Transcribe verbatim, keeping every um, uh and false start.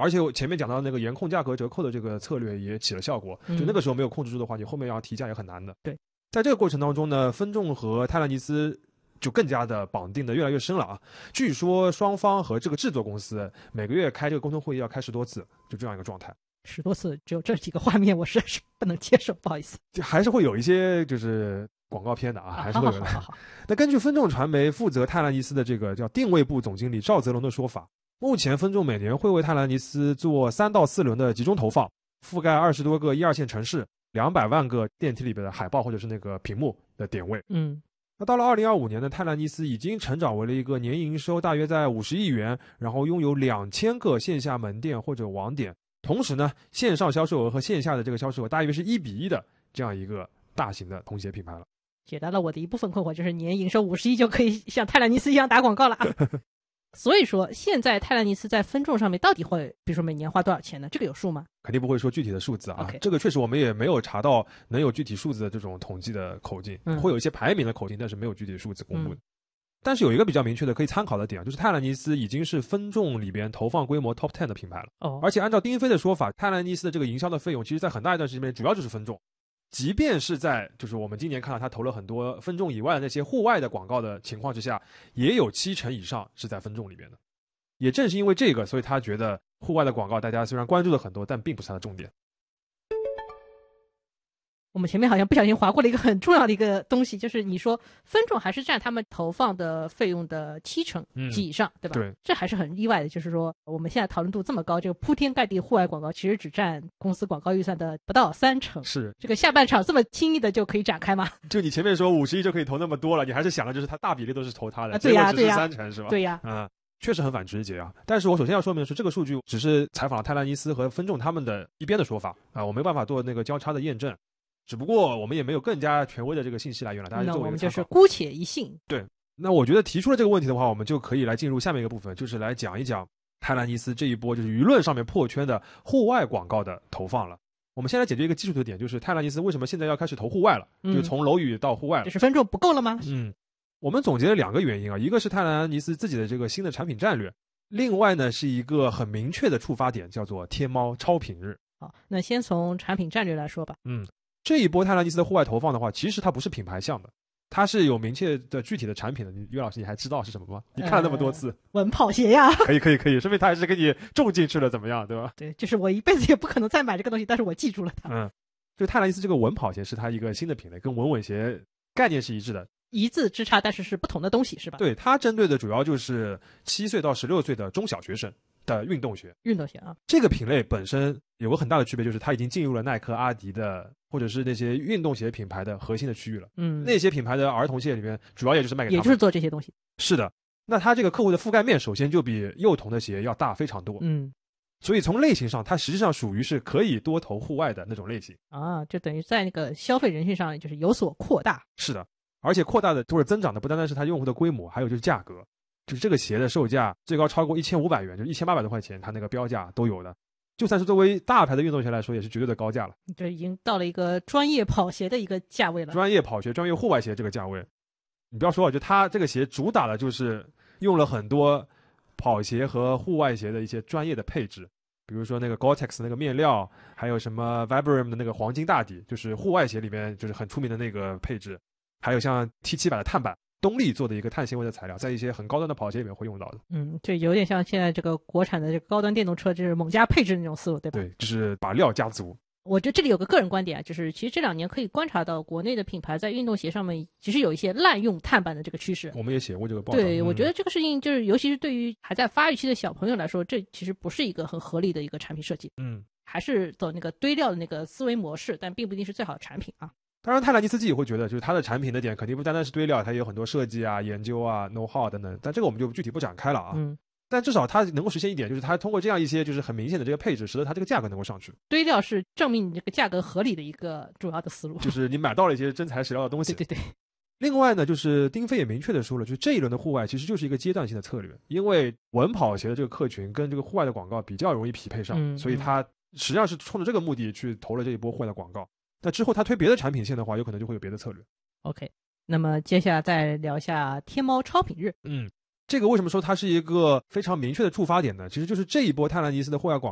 而且前面讲到那个严控价格折扣的这个策略也起了效果，就那个时候没有控制住的话，你后面要提价也很难的。 对， 在这个过程当中呢，分众和泰勒尼斯就更加的绑定的越来越深了啊！据说双方和这个制作公司每个月开这个沟通会议要开十多次，就这样一个状态。 十多次，只有这几个画面，我实在是不能接受，不好意思。 就还是会有一些就是广告片的啊， 啊还是会有的。 好好好好那根据分众传媒负责泰勒尼斯的这个叫定位部总经理赵泽龙的说法，目前分众每年会为泰勒尼斯做三到四轮的集中投放，覆盖二十多个一二线城市，两百万个电梯里边的海报或者是那个屏幕的点位。 嗯。 那到了二零二五年呢，泰勒尼斯已经成长为了一个年营收大约在五十亿元，然后拥有两千个线下门店或者网点，同时呢，线上销售额和线下的这个销售额大约是一比一的这样一个大型的童鞋品牌了。 解答了我的一部分困惑，就是年营收五十亿就可以像泰勒尼斯一样打广告了啊。所以说，现在泰勒尼斯在分众上面到底会，比如说每年花多少钱呢？这个有数吗？ 肯定不会说具体的数字啊， Okay. 这个确实我们也没有查到能有具体数字的这种统计的口径， 嗯、 会有一些排名的口径，但是没有具体数字公布的。 嗯、 但是有一个比较明确的可以参考的点，就是泰勒尼斯已经是分众里边投放规模 top 十 的品牌了。 哦， 而且按照丁飞的说法，泰勒尼斯的这个营销的费用，其实在很大一段时间里面主要就是分众。即便是在就是我们今年看到他投了很多分众以外的那些户外的广告的情况之下，也有七成以上是在分众里边的。也正是因为这个，所以他觉得户外的广告大家虽然关注了很多，但并不是他的重点。 我们前面好像不小心划过了一个很重要的一个东西，就是你说分众还是占他们投放的费用的七成及以上、嗯、对吧？ 对， 这还是很意外的。就是说我们现在讨论度这么高，这个铺天盖地户外广告其实只占公司广告预算的不到三成。 是这个下半场这么轻易的就可以展开吗？ 就你前面说五十亿就可以投那么多了，你还是想的就是他大比例都是投他的， 啊、对呀、啊、对呀、 啊，三成是吧？ 对呀、 啊。嗯，确实很反直觉啊！但是我首先要说明的是，这个数据只是采访了泰勒尼斯和分众他们的一边的说法啊，我没办法做那个交叉的验证。只不过我们也没有更加权威的这个信息来源了，大家作为一个参考。 那我们就是姑且一信。 对，那我觉得提出了这个问题的话，我们就可以来进入下面一个部分，就是来讲一讲泰勒尼斯这一波就是舆论上面破圈的户外广告的投放了。我们先来解决一个基础的点，就是泰勒尼斯为什么现在要开始投户外了，嗯、就从楼宇到户外了。 就是分众不够了吗？ 嗯。我们总结了两个原因啊，一个是泰勒尼斯自己的这个新的产品战略，另外呢是一个很明确的触发点，叫做天猫超品日。 好，那先从产品战略来说吧。 嗯，这一波泰勒尼斯的户外投放的话，其实它不是品牌向的，它是有明确的具体的产品的。岳老师，你还知道是什么吗？你看了那么多次，呃、 稳跑鞋呀。 可以可以可以，说明他还是给你种进去了，怎么样，对吧？ 对，就是我一辈子也不可能再买这个东西，但是我记住了它。 嗯，就泰勒尼斯这个稳跑鞋是它一个新的品类，跟稳稳鞋概念是一致的。 一字之差，但是是不同的东西，是吧？ 对，它针对的主要就是七岁到十六岁的中小学生的运动鞋。 运动鞋啊， 这个品类本身有个很大的区别，就是它已经进入了耐克、阿迪的或者是那些运动鞋品牌的核心的区域了。 嗯， 那些品牌的儿童鞋里面，主要也就是卖给他们， 也就是做这些东西。 是的，那它这个客户的覆盖面首先就比幼童的鞋要大非常多。 嗯， 所以从类型上，它实际上属于是可以多投户外的那种类型啊，就等于在那个消费人群上就是有所扩大。 是的。而且扩大的或者增长的不单单是它用户的规模，还有就是价格，就是这个鞋的售价最高超过一千五百元，就是一千八百多块钱，它那个标价都有的。就算是作为大牌的运动鞋来说，也是绝对的高价了。 这已经到了一个专业跑鞋的一个价位了。 专业跑鞋、专业户外鞋这个价位，你不要说，就它这个鞋主打的就是用了很多跑鞋和户外鞋的一些专业的配置。比如说那个 Gore-Tex 那个面料，还有什么 Vibram 的那个黄金大底，就是户外鞋里面就是很出名的那个配置。还有像 T 七百 的碳板，东丽做的一个碳纤维的材料，在一些很高端的跑鞋里面会用到的。 嗯，这有点像现在这个国产的这个高端电动车，就是猛加配置的那种思路，对吧？ 对，就是把料加足。 我觉得这里有个个人观点啊，就是其实这两年可以观察到国内的品牌在运动鞋上面其实有一些滥用碳板的这个趋势。 我们也写过这个报道。 对、嗯、我觉得这个事情就是尤其是对于还在发育期的小朋友来说，这其实不是一个很合理的一个产品设计。 嗯， 还是走那个堆料的那个思维模式，但并不一定是最好的产品啊。 当然泰勒尼斯自己会觉得，就是它的产品的点肯定不单单是堆料，它也有很多设计啊、研究啊、know how 等等，但这个我们就具体不展开了啊。 嗯， 但至少它能够实现一点，就是它通过这样一些就是很明显的这个配置，使得它这个价格能够上去。 堆料是证明你这个价格合理的一个主要的思路， 就是你买到了一些真材实料的东西。 对对对。 另外呢，就是丁飞也明确的说了，就是这一轮的户外其实就是一个阶段性的策略，因为稳跑鞋的这个客群跟这个户外的广告比较容易匹配上， 嗯、 所以它实际上是冲着这个目的去投了这一波户外的广告。那之后他推别的产品线的话，有可能就会有别的策略。 OK， 那么接下来再聊一下天猫超品日。 嗯，这个为什么说它是一个非常明确的触发点呢？其实就是这一波泰勒尼斯的户外广